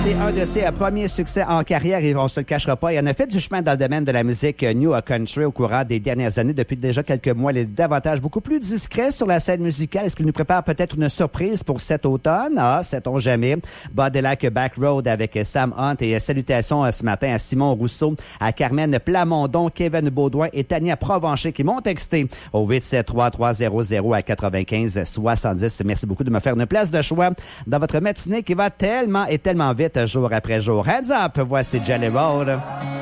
C'est un de ses premiers succès en carrière et on se le cachera pas. Il en a fait du chemin dans le domaine de la musique new country au courant des dernières années. Depuis déjà quelques mois, il est davantage beaucoup plus discret sur la scène musicale. Est-ce qu'il nous prépare peut-être une surprise pour cet automne? Ah, sait-on jamais. Bas-de-Lac Back Road avec Sam Hunt et salutations ce matin à Simon Rousseau, à Carmen Plamondon, Kevin Baudouin et Tania Provencher qui m'ont texté au 873-300 à 95-70. Merci beaucoup de me faire une place de choix dans votre matinée qui va tellement et tellement vite jour après jour. Heads up, voici Jelly Roll.